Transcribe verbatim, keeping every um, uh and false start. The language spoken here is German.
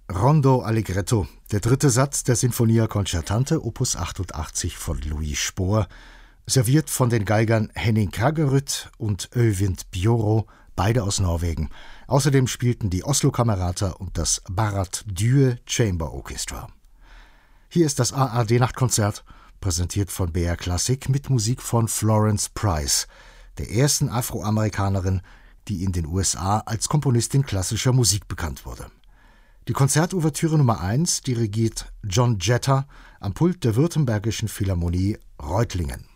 Rondo Allegretto, der dritte Satz der Sinfonia Concertante Opus achtundachtzig von Louis Spohr, serviert von den Geigern Henning Kagerud und Øyvind Bjoro, beide aus Norwegen. Außerdem spielten die Oslo-Kamerata und das Barrat Due Chamber Orchestra. Hier ist das A R D-Nachtkonzert, präsentiert von B R Classic mit Musik von Florence Price, der ersten Afroamerikanerin, die in den U S A als Komponistin klassischer Musik bekannt wurde. Die Konzertouvertüre Nummer eins dirigiert John Jetta am Pult der Württembergischen Philharmonie Reutlingen.